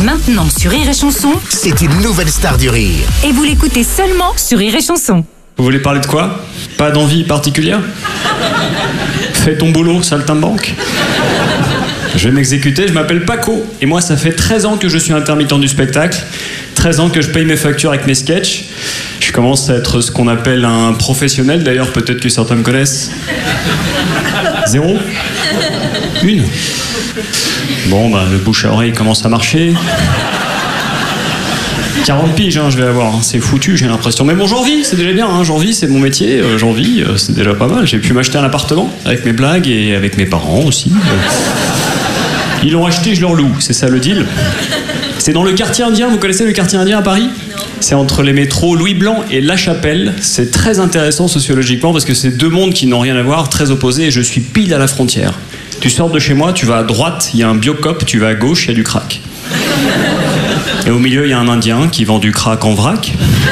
Maintenant sur Rire et Chanson, C'est une nouvelle star du rire. et vous l'écoutez seulement sur Rire et Chanson. Vous voulez parler de quoi? Pas d'envie particulière? Fais ton boulot, saltimbanque. Je vais m'exécuter, je m'appelle Paco. Et moi, ça fait 13 ans que je suis intermittent du spectacle. 13 ans que je paye mes factures avec mes sketchs. Je commence à être ce qu'on appelle un professionnel. D'ailleurs, peut-être que certains me connaissent. 0? 1? Bon, bah, le bouche à oreille commence à marcher. 40 piges, je vais avoir. C'est foutu, j'ai l'impression. Mais bon, j'en vis, c'est déjà bien. J'en vis, c'est mon métier. J'en vis, c'est déjà pas mal. J'ai pu m'acheter un appartement avec mes blagues et avec mes parents aussi. Ils l'ont acheté, je leur loue. C'est ça le deal. C'est dans le quartier indien. Vous connaissez le quartier indien à Paris? Non. C'est entre les métros Louis Blanc et La Chapelle. C'est très intéressant sociologiquement parce que c'est deux mondes qui n'ont rien à voir, très opposés. Et je suis pile à la frontière. Tu sors de chez moi, tu vas à droite, il y a un biocop. Tu vas à gauche, il y a du crack. Et au milieu, il y a un Indien qui vend du crack en vrac.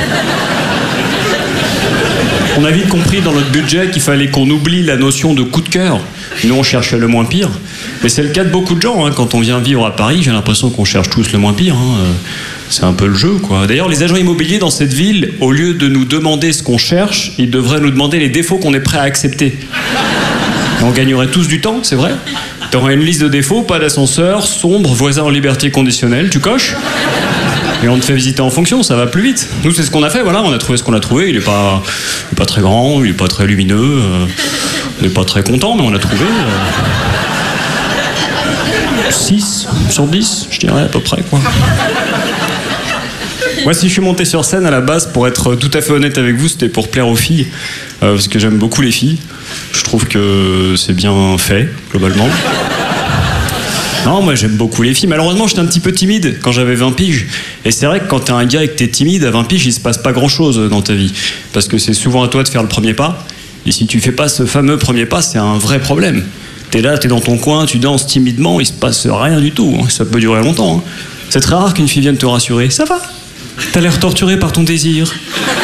On a vite compris dans notre budget qu'il fallait qu'on oublie la notion de coup de cœur. Nous, on cherchait le moins pire. Mais c'est le cas de beaucoup de gens. Quand on vient vivre à Paris, j'ai l'impression qu'on cherche tous le moins pire. C'est un peu le jeu, quoi. D'ailleurs, les agents immobiliers dans cette ville, au lieu de nous demander ce qu'on cherche, ils devraient nous demander les défauts qu'on est prêt à accepter. Et on gagnerait tous du temps, c'est vrai. T'aurais une liste de défauts, pas d'ascenseur, sombre, voisin en liberté conditionnelle, tu coches. Et on te fait visiter en fonction, ça va plus vite. Nous, c'est ce qu'on a fait, voilà, on a trouvé ce qu'on a trouvé. Il est pas très grand, il est pas très lumineux, on n'est pas très content, mais on a trouvé. 6 sur 10, je dirais à peu près, quoi. Moi, si je suis monté sur scène à la base, pour être tout à fait honnête avec vous, c'était pour plaire aux filles, parce que j'aime beaucoup les filles. Je trouve que c'est bien fait, globalement. Non, moi j'aime beaucoup les filles. Malheureusement, j'étais un petit peu timide quand j'avais 20 piges. Et c'est vrai que quand t'es un gars et que t'es timide, à 20 piges, il se passe pas grand-chose dans ta vie. Parce que c'est souvent à toi de faire le premier pas. Et si tu fais pas ce fameux premier pas, c'est un vrai problème. T'es là, t'es dans ton coin, tu danses timidement, il se passe rien du tout. Ça peut durer longtemps. C'est très rare qu'une fille vienne te rassurer. Ça va? T'as l'air torturé par ton désir.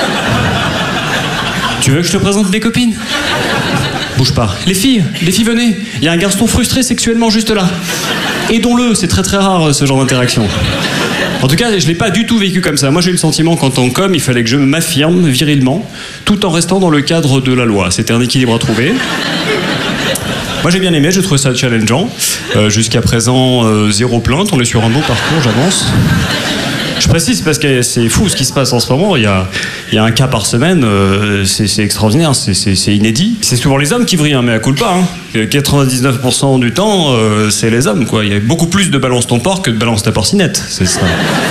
Tu veux que je te présente mes copines? Bouge pas. Les filles, venez. Il y a un garçon frustré sexuellement juste là. Aidons-le, c'est très très rare ce genre d'interaction. En tout cas, je l'ai pas du tout vécu comme ça. Moi, j'ai eu le sentiment qu'en tant qu'homme, il fallait que je m'affirme virilement, tout en restant dans le cadre de la loi. C'était un équilibre à trouver. Moi, j'ai bien aimé, j'ai trouvé ça challengeant. Jusqu'à présent, 0 plainte. On est sur un bon parcours, j'avance. Je précise parce que c'est fou ce qui se passe en ce moment. Il y a un cas par semaine, c'est extraordinaire, c'est inédit. C'est souvent les hommes qui vrillent, mais à culpa. 99% du temps, c'est les hommes, quoi. Il y a beaucoup plus de balance ton porc que de balance ta porcinette. C'est ça.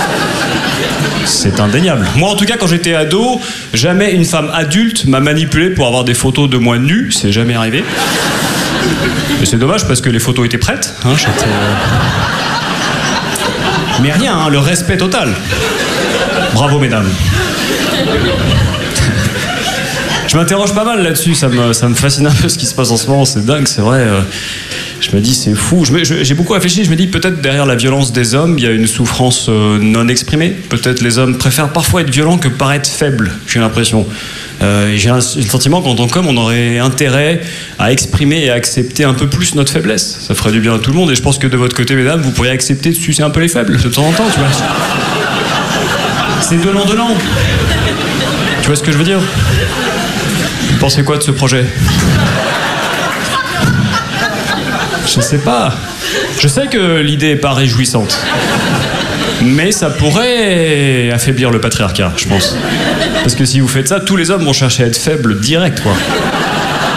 C'est indéniable. Moi, en tout cas, quand j'étais ado, jamais une femme adulte m'a manipulé pour avoir des photos de moi nu. C'est jamais arrivé. Et c'est dommage parce que les photos étaient prêtes. Mais rien, le respect total. Bravo, mesdames. Je m'interroge pas mal là-dessus, ça me fascine un peu ce qui se passe en ce moment, c'est dingue, c'est vrai. Je me dis, c'est fou. J'ai beaucoup réfléchi, je me dis, peut-être derrière la violence des hommes, il y a une souffrance non exprimée. Peut-être les hommes préfèrent parfois être violents que paraître faibles, j'ai l'impression. J'ai le sentiment qu'en tant qu'homme, on aurait intérêt à exprimer et à accepter un peu plus notre faiblesse. Ça ferait du bien à tout le monde. Et je pense que de votre côté, mesdames, vous pourriez accepter de sucer un peu les faibles de temps en temps, tu vois. C'est donnant. Tu vois ce que je veux dire? Vous pensez quoi de ce projet? Je sais pas. Je sais que l'idée est pas réjouissante. Mais ça pourrait affaiblir le patriarcat, je pense. Parce que si vous faites ça, tous les hommes vont chercher à être faibles direct, quoi.